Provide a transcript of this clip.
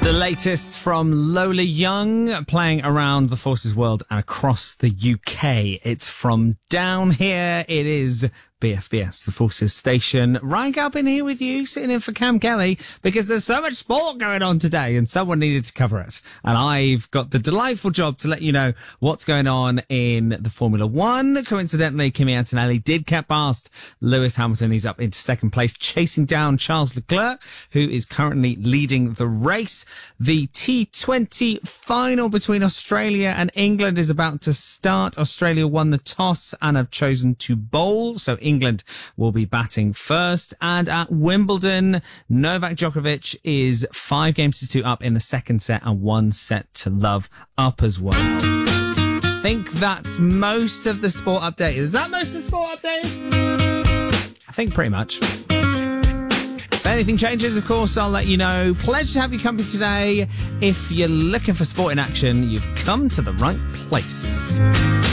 The latest from Lola Young, playing around the Forces world and across the UK. It's from down here. It is BFBS, the Forces station. Ryan Galpin here with you, sitting in for Cam Kelly, because there's so much sport going on today and someone needed to cover it. And I've got the delightful job to let you know what's going on in the Formula One. Coincidentally, Kimi Antonelli did get past Lewis Hamilton. He's up into second place, chasing down Charles Leclerc, who is currently leading the race. The T20 final between Australia and England is about to start. Australia won the toss and have chosen to bowl, so England will be batting first. And at Wimbledon, Novak Djokovic is 5-2 up in the second set and 1-0 up as well. I think that's most of the sport update. Is that most of the sport update? I think pretty much. If anything changes, of course, I'll let you know. Pleasure to have you company today. If you're looking for sport in action, you've come to the right place.